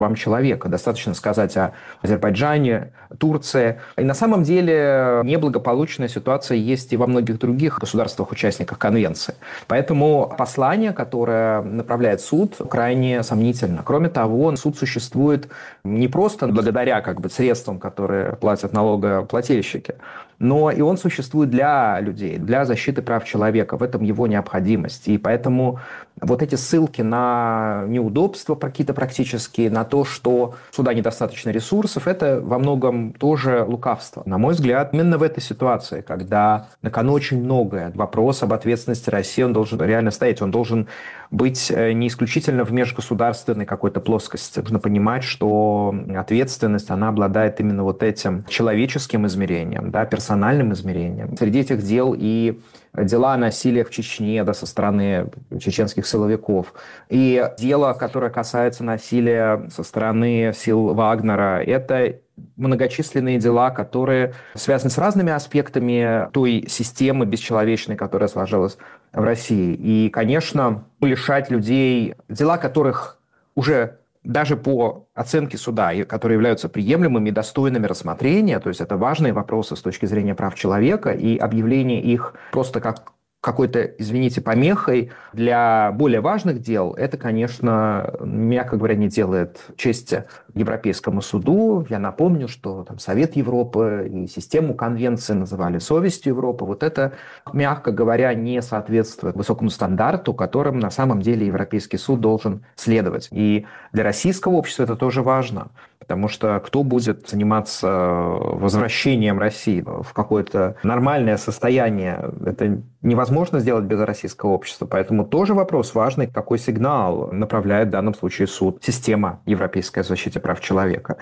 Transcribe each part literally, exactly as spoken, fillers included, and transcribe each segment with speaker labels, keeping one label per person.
Speaker 1: правам человека. Достаточно сказать о Азербайджане, Турции. И на самом деле неблагополучная ситуация есть и во многих других государствах-участниках конвенции. Поэтому послание, которое направляет суд, крайне сомнительно. Кроме того, суд существует не просто благодаря как бы, средствам, которые платят налогоплательщики, но и он существует для людей, для защиты прав человека. В этом его необходимость. И поэтому вот эти ссылки на неудобства какие-то практические, на то, что у суда недостаточно ресурсов, это во многом тоже лукавство. На мой взгляд, именно в этой ситуации, когда на кону очень многое, вопрос об ответственности России, он должен реально стоять, он должен быть не исключительно в межгосударственной какой-то плоскости. Нужно понимать, что ответственность, она обладает именно вот этим человеческим измерением, да, персональным измерением. Среди этих дел и дела о насилии в Чечне, да, со стороны чеченских силовиков, и дело, которое касается насилия со стороны сил Вагнера, это многочисленные дела, которые связаны с разными аспектами той системы бесчеловечной, которая сложилась в России. И, конечно, лишать людей, дела которых уже даже по оценке суда, которые являются приемлемыми и достойными рассмотрения, то есть это важные вопросы с точки зрения прав человека, и объявление их просто как какой-то, извините, помехой для более важных дел, это, конечно, мягко говоря, не делает чести Европейскому суду. Я напомню, что там Совет Европы и систему конвенции называли совестью Европы. Вот это, мягко говоря, не соответствует высокому стандарту, которым на самом деле Европейский суд должен следовать. И для российского общества это тоже важно. Потому что кто будет заниматься возвращением России в какое-то нормальное состояние? Это невозможно сделать без российского общества. Поэтому тоже вопрос важный, какой сигнал направляет в данном случае суд, система европейская о защите прав человека.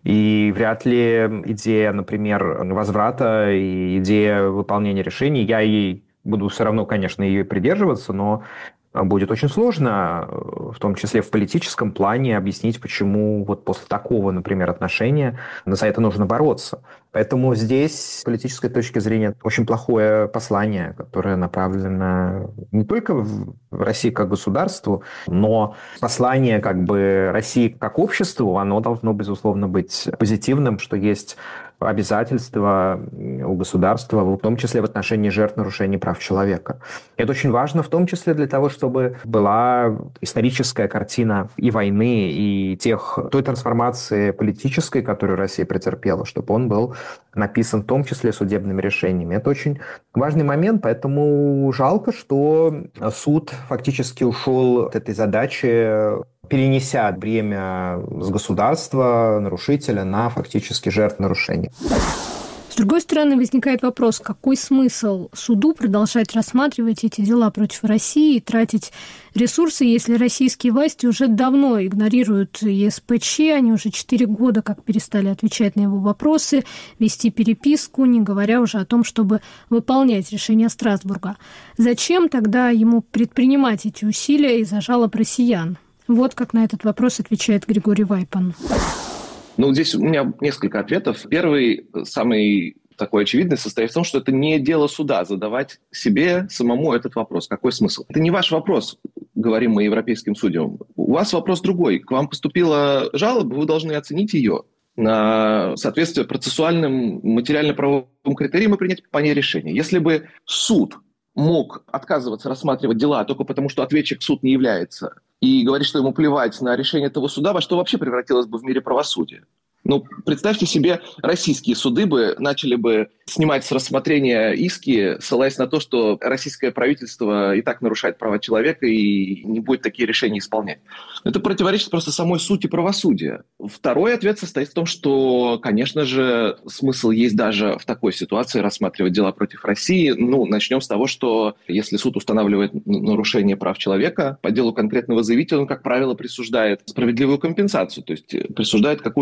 Speaker 1: И вряд ли идея, например, возврата и идея выполнения решений, я ей буду все равно, конечно, ее придерживаться, но будет очень сложно, в том числе в политическом плане, объяснить, почему вот после такого, например, отношения за это нужно бороться. Поэтому здесь с политической точки зрения очень плохое послание, которое направлено не только в России как государству, но послание как бы России как обществу, оно должно, безусловно, быть позитивным, что есть обязательства у государства, в том числе в отношении жертв нарушений прав человека. Это очень важно, в том числе для того, чтобы была историческая картина и войны, и тех, той трансформации политической, которую Россия претерпела, чтобы он был написан в том числе судебными решениями. Это очень важный момент, поэтому жалко, что суд фактически ушел от этой задачи, перенеся бремя с государства, нарушителя, на фактически жертв нарушений.
Speaker 2: С другой стороны, возникает вопрос, какой смысл суду продолжать рассматривать эти дела против России и тратить ресурсы, если российские власти уже давно игнорируют ЕСПЧ, они уже четыре года как перестали отвечать на его вопросы, вести переписку, не говоря уже о том, чтобы выполнять решения Страсбурга. Зачем тогда ему предпринимать эти усилия из-за жалоб россиян? Вот как на этот вопрос отвечает Григорий Вайпан.
Speaker 3: Ну, здесь у меня несколько ответов. Первый, самый такой очевидный, состоит в том, что это не дело суда задавать себе самому этот вопрос. Какой смысл? Это не ваш вопрос, говорим мы европейским судьям. У вас вопрос другой. К вам поступила жалоба, вы должны оценить ее на соответствие процессуальным материально-правовым критериям и принять по ней решение. Если бы суд мог отказываться рассматривать дела только потому, что ответчик суд не является, и говорит, что ему плевать на решение этого суда, во что вообще превратилось бы в мире правосудия. Ну, представьте себе, российские суды бы начали бы снимать с рассмотрения иски, ссылаясь на то, что российское правительство и так нарушает права человека и не будет такие решения исполнять. Это противоречит просто самой сути правосудия. Второй ответ состоит в том, что, конечно же, смысл есть даже в такой ситуации рассматривать дела против России. Ну, начнем с того, что если суд устанавливает нарушение прав человека, по делу конкретного заявителя он, как правило, присуждает справедливую компенсацию, то есть присуждает какую-то денежную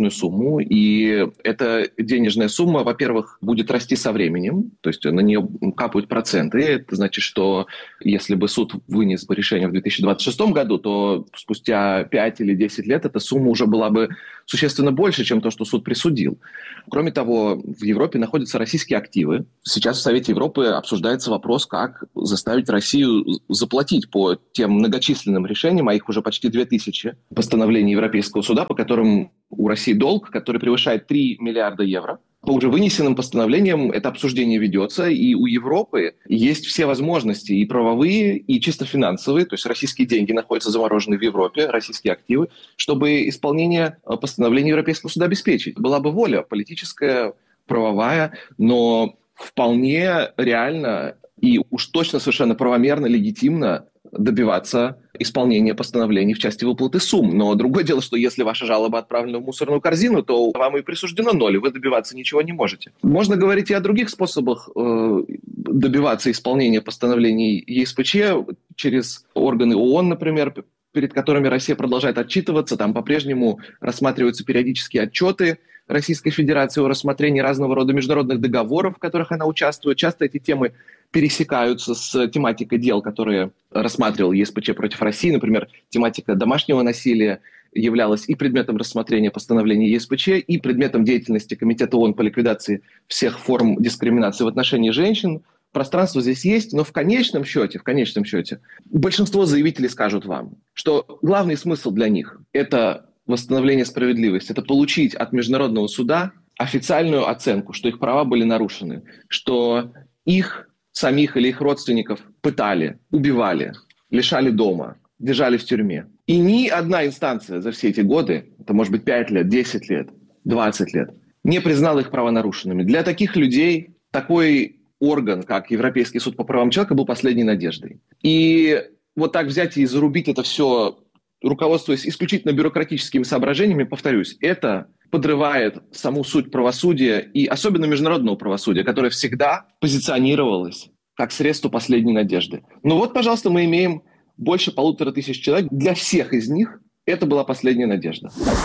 Speaker 3: денежную сумму, и эта денежная сумма, во-первых, будет расти со временем, то есть на нее капают проценты. Это значит, что если бы суд вынес бы решение в две тысячи двадцать шестом году, то спустя пять или десять лет эта сумма уже была бы существенно больше, чем то, что суд присудил. Кроме того, в Европе находятся российские активы. Сейчас в Совете Европы обсуждается вопрос, как заставить Россию заплатить по тем многочисленным решениям, а их уже почти две тысячи постановлений Европейского суда, по которым у России долг, который превышает три миллиарда евро. По уже вынесенным постановлениям это обсуждение ведется, и у Европы есть все возможности, и правовые, и чисто финансовые, то есть российские деньги находятся заморожены в Европе, российские активы, чтобы исполнение постановлений Европейского суда обеспечить. Была бы воля политическая, правовая, но вполне реально и уж точно совершенно правомерно, легитимно добиваться исполнения постановлений в части выплаты сумм. Но другое дело, что если ваша жалоба отправлена в мусорную корзину, то вам и присуждено ноль, и вы добиваться ничего не можете. Можно говорить и о других способах э, добиваться исполнения постановлений ЕСПЧ через органы ООН, например, перед которыми Россия продолжает отчитываться. Там по-прежнему рассматриваются периодические отчеты Российской Федерации о рассмотрении разного рода международных договоров, в которых она участвует. Часто эти темы пересекаются с тематикой дел, которые рассматривал ЕСПЧ против России. Например, тематика домашнего насилия являлась и предметом рассмотрения постановлений ЕСПЧ, и предметом деятельности Комитета ООН по ликвидации всех форм дискриминации в отношении женщин. Пространство здесь есть, но в конечном счете, в конечном счете большинство заявителей скажут вам, что главный смысл для них – это восстановление справедливости, это получить от Международного суда официальную оценку, что их права были нарушены, что их самих или их родственников пытали, убивали, лишали дома, держали в тюрьме. И ни одна инстанция за все эти годы, это может быть пять лет, десять лет, двадцать лет, не признала их права нарушенными. Для таких людей такой орган, как Европейский суд по правам человека, был последней надеждой. И вот так взять и зарубить это все, руководствуясь исключительно бюрократическими соображениями, повторюсь, это подрывает саму суть правосудия и особенно международного правосудия, которое всегда позиционировалось как средство последней надежды. Ну вот, пожалуйста, мы имеем больше полутора тысяч человек. Для всех из них это была последняя надежда.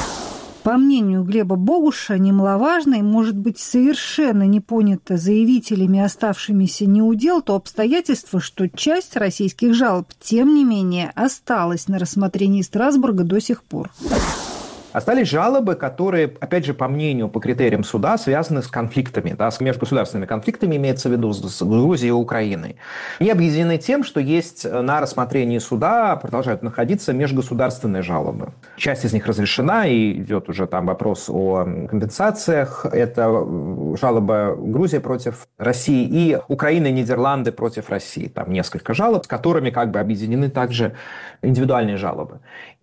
Speaker 4: По мнению Глеба Богуша, немаловажно и, может быть, совершенно не понято заявителями, оставшимися неудел, то обстоятельство, что часть российских жалоб, тем не менее, осталась на рассмотрении Страсбурга до сих пор.
Speaker 1: Остались жалобы, которые, опять же, по мнению, по критериям суда, связаны с конфликтами, да, с межгосударственными конфликтами, имеется в виду с Грузией и Украиной. Они объединены тем, что есть на рассмотрении суда, продолжают находиться межгосударственные жалобы. Часть из них разрешена, и идет уже там вопрос о компенсациях. Это жалоба Грузии против России и Украина и Нидерланды против России. Там несколько жалоб, с которыми как бы объединены также индивидуальные жалобы.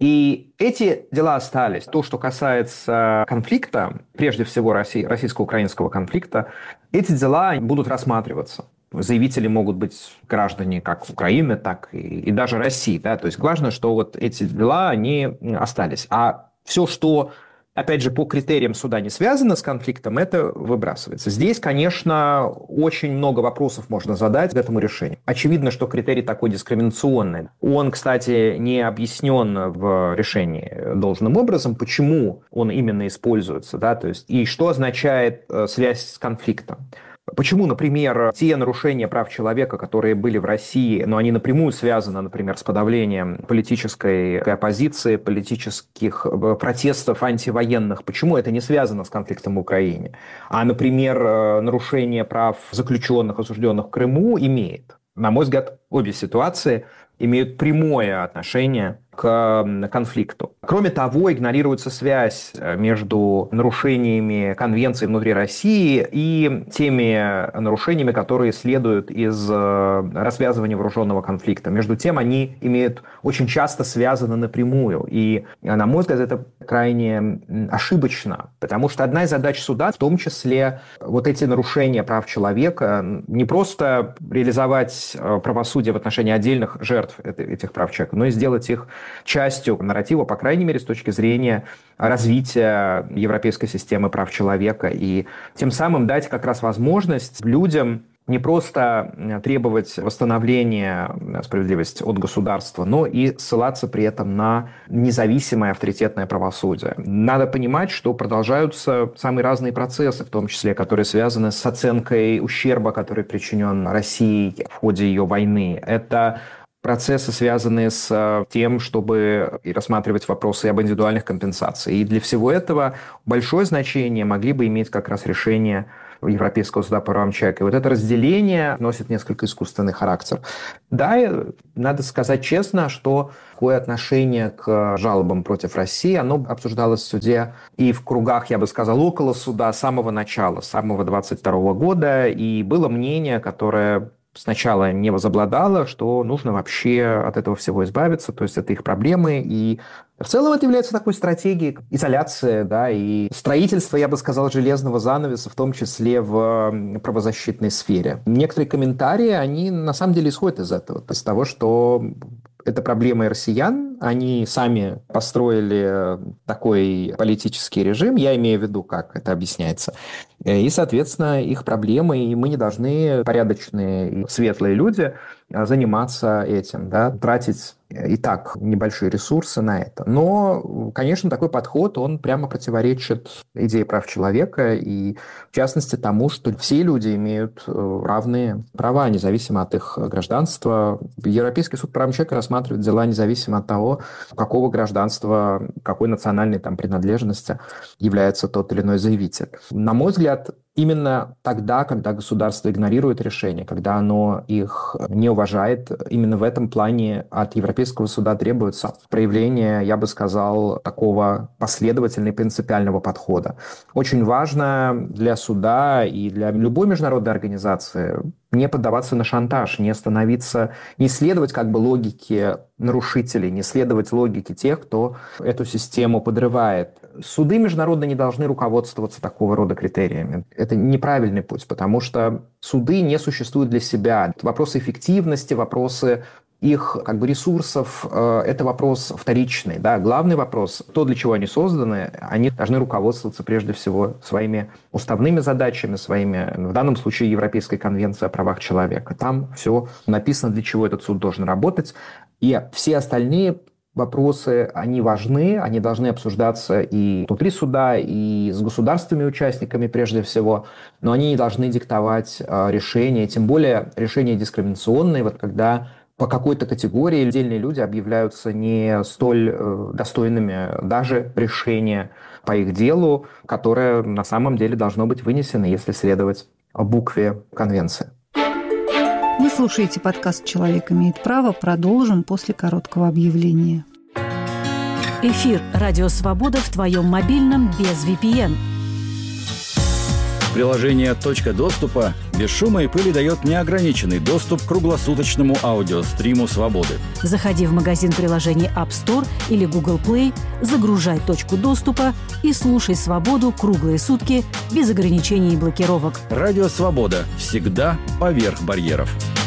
Speaker 1: И эти дела остались. То, что касается конфликта, прежде всего России, российско-украинского конфликта, эти дела будут рассматриваться. Заявители могут быть граждане как Украины, так и, и даже России. Да? То есть важно, что вот эти дела, они остались. А все, что, опять же, по критериям суда не связано с конфликтом, это выбрасывается. Здесь, конечно, очень много вопросов можно задать к этому решению. Очевидно, что критерий такой дискриминационный. Он, кстати, не объяснен в решении должным образом, почему он именно используется, да, то есть и что означает связь с конфликтом. Почему, например, те нарушения прав человека, которые были в России, но они напрямую связаны, например, с подавлением политической оппозиции, политических протестов антивоенных, почему это не связано с конфликтом в Украине? А, например, нарушение прав заключенных, осужденных в Крыму имеет. На мой взгляд, обе ситуации имеют прямое отношение к конфликту. Кроме того, игнорируется связь между нарушениями конвенции внутри России и теми нарушениями, которые следуют из развязывания вооруженного конфликта. Между тем, они имеют очень часто связаны напрямую. И, на мой взгляд, это крайне ошибочно, потому что одна из задач суда, в том числе вот эти нарушения прав человека, не просто реализовать правосудие в отношении отдельных жертв этих прав человека, но и сделать их частью нарратива, по крайней мере, с точки зрения развития европейской системы прав человека, и тем самым дать как раз возможность людям не просто требовать восстановления справедливости от государства, но и ссылаться при этом на независимое авторитетное правосудие. Надо понимать, что продолжаются самые разные процессы, в том числе, которые связаны с оценкой ущерба, который причинен России в ходе ее войны. Это процессы, связанные с тем, чтобы рассматривать вопросы об индивидуальных компенсациях. И для всего этого большое значение могли бы иметь как раз решения Европейского суда по правам человека. И вот это разделение носит несколько искусственный характер. Да, надо сказать честно, что такое отношение к жалобам против России, оно обсуждалось в суде и в кругах, я бы сказал, около суда с самого начала, с самого двадцать второго года. И было мнение, которое сначала не возобладало, что нужно вообще от этого всего избавиться, то есть это их проблемы, и в целом это является такой стратегией изоляции, да, и строительства, я бы сказал, железного занавеса, в том числе в правозащитной сфере. Некоторые комментарии, они на самом деле исходят из этого, из того, что это проблема россиян, они сами построили такой политический режим, я имею в виду, как это объясняется, и, соответственно, их проблемы, и мы не должны, порядочные и светлые люди, заниматься этим, да, тратить и так небольшие ресурсы на это. Но, конечно, такой подход, он прямо противоречит идее прав человека и, в частности, тому, что все люди имеют равные права, независимо от их гражданства. Европейский суд по правам человека рассматривает дела независимо от того, какого гражданства, какой национальной там принадлежности является тот или иной заявитель. На мой взгляд, именно тогда, когда государство игнорирует решения, когда оно их не уважает, именно в этом плане от Европейского суда требуется проявление, я бы сказал, такого последовательного и принципиального подхода. Очень важно для суда и для любой международной организации не поддаваться на шантаж, не становиться, не следовать как бы логике нарушителей, не следовать логике тех, кто эту систему подрывает. Суды международные не должны руководствоваться такого рода критериями. Это неправильный путь, потому что суды не существуют для себя. Вопросы эффективности, вопросы их как бы ресурсов, это вопрос вторичный. Да? Главный вопрос, то, для чего они созданы, они должны руководствоваться прежде всего своими уставными задачами, своими, в данном случае, Европейской конвенцией о правах человека. Там все написано, для чего этот суд должен работать. И все остальные вопросы, они важны, они должны обсуждаться и внутри суда, и с государственными участниками прежде всего, но они не должны диктовать решения, тем более решения дискриминационные, вот когда по какой-то категории отдельные люди объявляются не столь достойными даже решения по их делу, которое на самом деле должно быть вынесено, если следовать букве конвенции.
Speaker 4: Вы слушаете подкаст «Человек имеет право». Продолжим после короткого объявления.
Speaker 5: Эфир «Радио Свобода» в твоем мобильном без ви пи эн.
Speaker 6: Приложение «Точка доступа» без шума и пыли дает неограниченный доступ к круглосуточному аудиостриму «Свободы».
Speaker 5: Заходи в магазин приложений App Store или Google Play, загружай «Точку доступа» и слушай «Свободу» круглые сутки без ограничений и блокировок.
Speaker 6: Радио «Свобода» всегда поверх барьеров.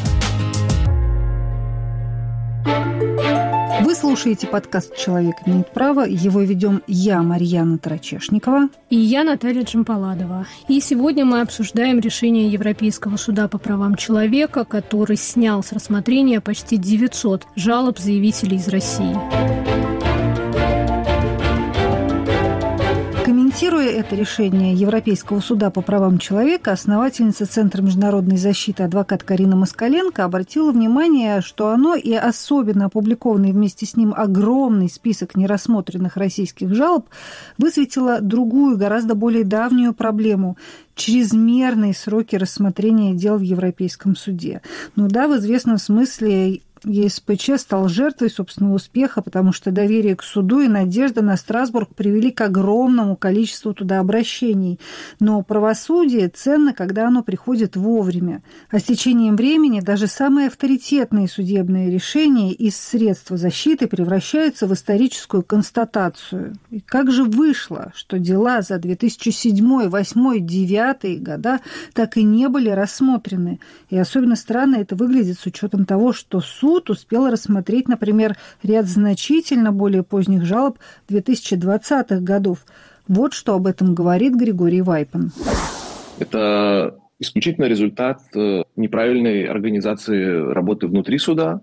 Speaker 4: Вы слушаете подкаст «Человек имеет право». Его ведем я, Марьяна Тарачешникова.
Speaker 2: И я, Наталья Джампаладова. И сегодня мы обсуждаем решение Европейского суда по правам человека, который снял с рассмотрения почти девятьсот жалоб заявителей из России.
Speaker 4: Комментируя это решение Европейского суда по правам человека, основательница Центра международной защиты адвокат Карина Москаленко обратила внимание, что оно и особенно опубликованный вместе с ним огромный список нерассмотренных российских жалоб высветило другую, гораздо более давнюю проблему – чрезмерные сроки рассмотрения дел в Европейском суде. Ну да, в известном смысле ЕСПЧ стал жертвой собственного успеха, потому что доверие к суду и надежда на Страсбург привели к огромному количеству туда обращений. Но правосудие ценно, когда оно приходит вовремя. А с течением времени даже самые авторитетные судебные решения из средства защиты превращаются в историческую констатацию. И как же вышло, что дела за две тысячи седьмой, восьмой, девятый года так и не были рассмотрены? И особенно странно это выглядит с учетом того, что суд Суд успел рассмотреть, например, ряд значительно более поздних жалоб две тысячи двадцатых годов. Вот что об этом говорит Григорий Вайпен.
Speaker 3: Это исключительно результат неправильной организации работы внутри суда,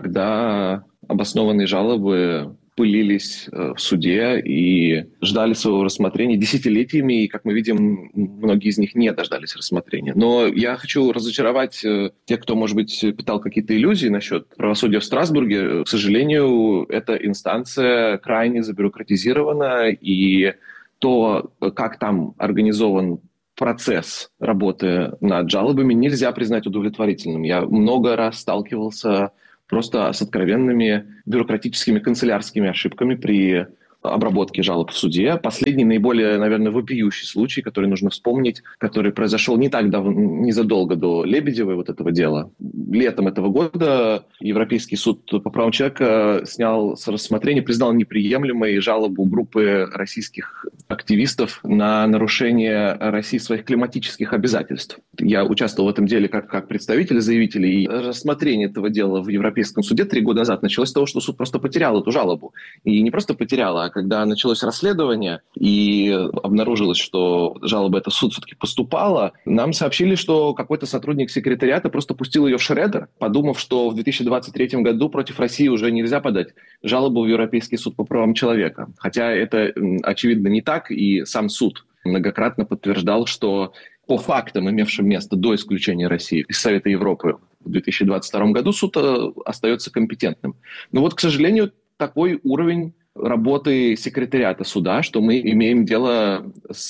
Speaker 3: когда обоснованные жалобы пылились в суде и ждали своего рассмотрения десятилетиями, и, как мы видим, многие из них не дождались рассмотрения. Но я хочу разочаровать тех, кто, может быть, питал какие-то иллюзии насчет правосудия в Страсбурге. К сожалению, эта инстанция крайне забюрократизирована, и то, как там организован процесс работы над жалобами, нельзя признать удовлетворительным. Я много раз сталкивался просто с откровенными бюрократическими канцелярскими ошибками при обработки жалоб в суде. Последний, наиболее, наверное, вопиющий случай, который нужно вспомнить, который произошел не так давно, незадолго до Лебедевой вот этого дела. Летом этого года Европейский суд по правам человека снял с рассмотрения, признал неприемлемой жалобу группы российских активистов на нарушение России своих климатических обязательств. Я участвовал в этом деле как, как представитель заявителей, и рассмотрение этого дела в Европейском суде три года назад началось с того, что суд просто потерял эту жалобу. И не просто потерял, а когда началось расследование и обнаружилось, что жалоба эта в суд все-таки поступала, нам сообщили, что какой-то сотрудник секретариата просто пустил ее в шредер, подумав, что в две тысячи двадцать третьем году против России уже нельзя подать жалобу в Европейский суд по правам человека. Хотя это, очевидно, не так, и сам суд многократно подтверждал, что по фактам, имевшим место до исключения России из Совета Европы в две тысячи двадцать втором году, суд остается компетентным. Но вот, к сожалению, такой уровень работы секретариата суда, что мы имеем дело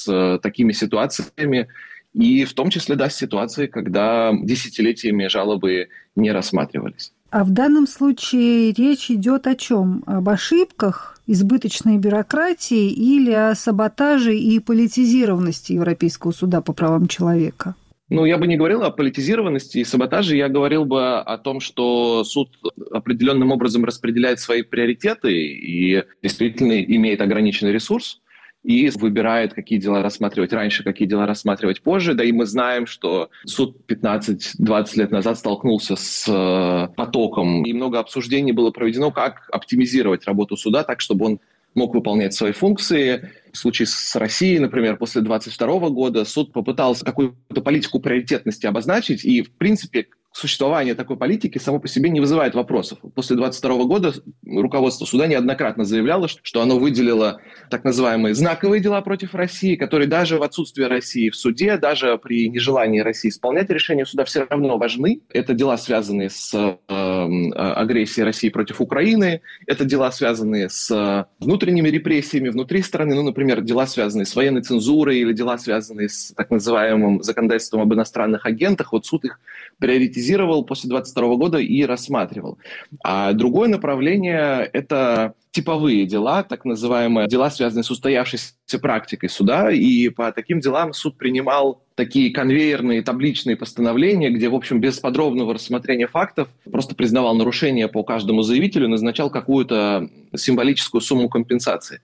Speaker 3: с такими ситуациями, и в том числе, да, с ситуацией, когда десятилетиями жалобы не рассматривались.
Speaker 4: А в данном случае речь идет о чем? Об ошибках, избыточной бюрократии или о саботаже и политизированности Европейского суда по правам человека?
Speaker 3: Ну, я бы не говорил о политизированности и саботаже, я говорил бы о том, что суд определенным образом распределяет свои приоритеты и действительно имеет ограниченный ресурс, и выбирает, какие дела рассматривать раньше, какие дела рассматривать позже. Да и мы знаем, что суд пятнадцать-двадцать лет назад столкнулся с потоком, и много обсуждений было проведено, как оптимизировать работу суда так, чтобы он мог выполнять свои функции. В случае с Россией, например, после двадцать второго года суд попытался какую-то политику приоритетности обозначить, и, в принципе, существование такой политики само по себе не вызывает вопросов. После двадцать второго года руководство суда неоднократно заявляло, что оно выделило так называемые знаковые дела против России, которые даже в отсутствии России в суде, даже при нежелании России исполнять решения суда все равно важны. Это дела, связанные с э, агрессией России против Украины, это дела, связанные с внутренними репрессиями внутри страны, ну, например, дела, связанные с военной цензурой или дела, связанные с так называемым законодательством об иностранных агентах. Вот суд их приоритизировал после двадцать второго года и рассматривал. А другое направление – это типовые дела, так называемые дела, связанные с устоявшейся практикой суда. И по таким делам суд принимал такие конвейерные табличные постановления, где, в общем, без подробного рассмотрения фактов просто признавал нарушения по каждому заявителю и назначал какую-то символическую сумму компенсации.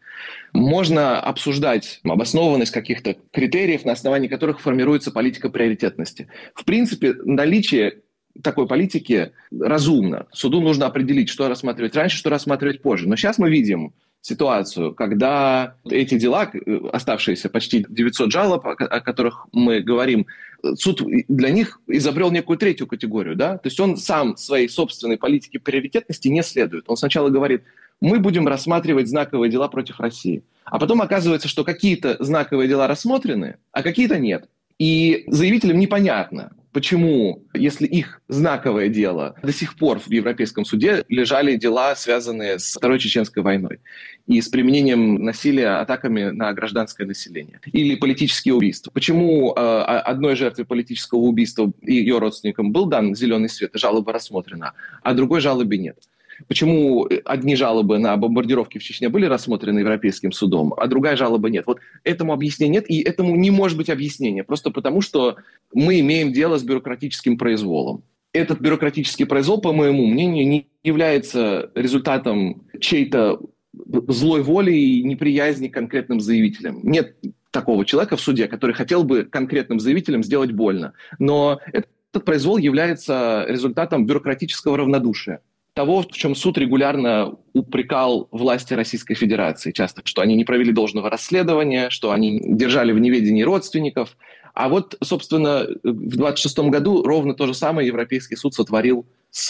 Speaker 3: Можно обсуждать обоснованность каких-то критериев, на основании которых формируется политика приоритетности. В принципе, наличие такой политики разумно. Суду нужно определить, что рассматривать раньше, что рассматривать позже. Но сейчас мы видим ситуацию, когда эти дела, оставшиеся почти девятьсот жалоб, о которых мы говорим, суд для них изобрел некую третью категорию. Да? То есть он сам своей собственной политике приоритетности не следует. Он сначала говорит, мы будем рассматривать знаковые дела против России. А потом оказывается, что какие-то знаковые дела рассмотрены, а какие-то нет. И заявителям непонятно, почему, если их знаковое дело, до сих пор в Европейском суде лежали дела, связанные с Второй Чеченской войной и с применением насилия, атаками на гражданское население. Или политические убийства. Почему э, одной жертве политического убийства и ее родственникам был дан зеленый свет, и жалоба рассмотрена, а другой жалобы нет? Почему одни жалобы на бомбардировки в Чечне были рассмотрены Европейским судом, а другая жалоба нет? Вот этому объяснения нет, и этому не может быть объяснения, просто потому что мы имеем дело с бюрократическим произволом. Этот бюрократический произвол, по моему мнению, не является результатом чьей-то злой воли и неприязни к конкретным заявителям. Нет такого человека в суде, который хотел бы конкретным заявителям сделать больно. Но этот произвол является результатом бюрократического равнодушия. Того, в чем суд регулярно упрекал власти Российской Федерации часто, что они не провели должного расследования, что они держали в неведении родственников, А вот, собственно, в двадцать шестом году ровно то же самое Европейский суд сотворил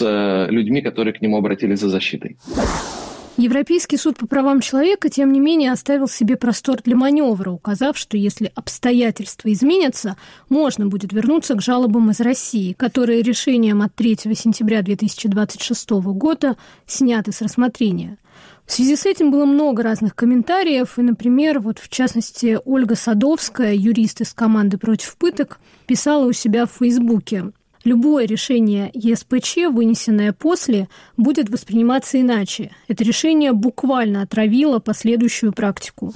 Speaker 3: с людьми, которые к нему обратились за защитой.
Speaker 2: Европейский суд по правам человека, тем не менее, оставил себе простор для маневра, указав, что если обстоятельства изменятся, можно будет вернуться к жалобам из России, которые решением от третьего сентября две тысячи двадцать шестого года сняты с рассмотрения. В связи с этим было много разных комментариев, и, например, вот в частности, Ольга Садовская, юрист из команды «Против пыток», писала у себя в Фейсбуке: «Любое решение ЕСПЧ, вынесенное после, будет восприниматься иначе. Это решение буквально отравило последующую практику».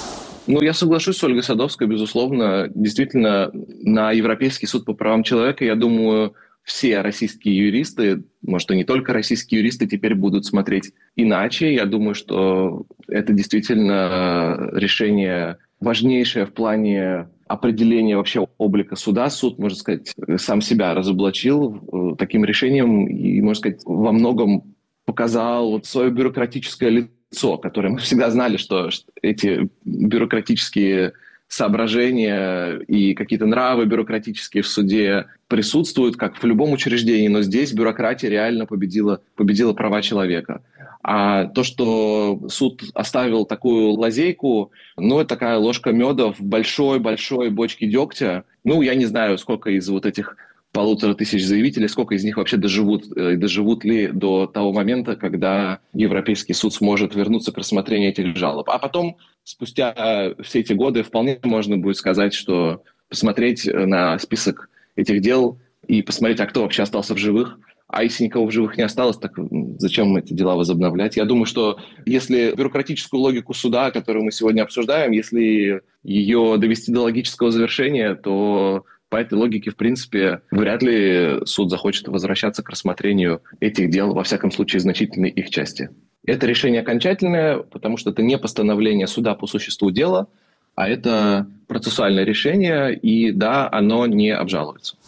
Speaker 3: Ну, я соглашусь с Ольгой Садовской, безусловно. Действительно, на Европейский суд по правам человека, я думаю, все российские юристы, может, и не только российские юристы, теперь будут смотреть иначе. Я думаю, что это действительно решение важнейшее в плане определения вообще облика суда. Суд, можно сказать, сам себя разоблачил таким решением и, можно сказать, во многом показал вот свое бюрократическое лицо, которое мы всегда знали, что эти бюрократические соображения и какие-то нравы бюрократические в суде присутствуют, как в любом учреждении, но здесь бюрократия реально победила, победила права человека. А то, что суд оставил такую лазейку, ну, это такая ложка меда в большой-большой бочке дегтя. Ну, я не знаю, сколько из вот этих полутора тысяч заявителей, сколько из них вообще доживут, доживут ли до того момента, когда Европейский суд сможет вернуться к рассмотрению этих жалоб. А потом, спустя все эти годы, вполне можно будет сказать, что посмотреть на список этих дел и посмотреть, а кто вообще остался в живых. А если никого в живых не осталось, так зачем эти дела возобновлять? Я думаю, что если бюрократическую логику суда, которую мы сегодня обсуждаем, если ее довести до логического завершения, то по этой логике, в принципе, вряд ли суд захочет возвращаться к рассмотрению этих дел, во всяком случае, значительной их части. Это решение окончательное, потому что это не постановление суда по существу дела, а это процессуальное решение, и да, оно не обжалуется.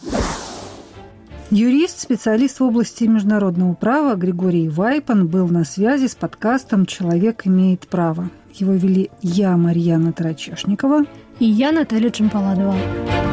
Speaker 4: Юрист, специалист в области международного права Григорий Вайпан был на связи с подкастом «Человек имеет право». Его вели я, Марьяна Тарачешникова,
Speaker 2: и я, Наталья Джампаладова.